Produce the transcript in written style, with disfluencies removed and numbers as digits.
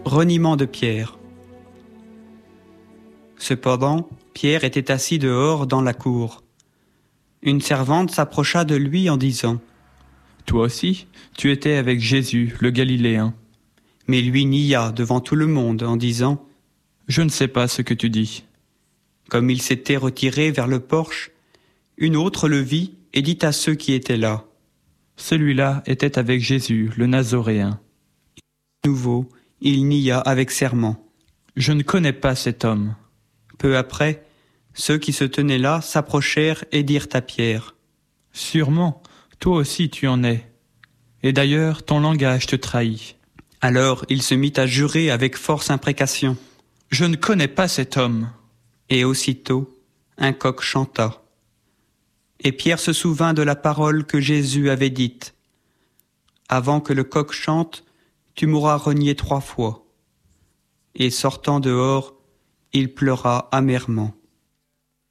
Reniement de Pierre. Cependant, Pierre était assis dehors dans la cour. Une servante s'approcha de lui en disant : « Toi aussi, tu étais avec Jésus, le Galiléen. » Mais lui nia devant tout le monde en disant : « Je ne sais pas ce que tu dis. » Comme il s'était retiré vers le porche, une autre le vit et dit à ceux qui étaient là : « Celui-là était avec Jésus, le Nazoréen. » De nouveau, il nia avec serment : « Je ne connais pas cet homme. » Peu après, ceux qui se tenaient là s'approchèrent et dirent à Pierre : « Sûrement, toi aussi tu en es. Et d'ailleurs, ton langage te trahit. » Alors il se mit à jurer avec force imprécation : « Je ne connais pas cet homme. » Et aussitôt, un coq chanta. Et Pierre se souvint de la parole que Jésus avait dite : « Avant que le coq chante, tu m'auras renié 3 fois. » Et sortant dehors, il pleura amèrement.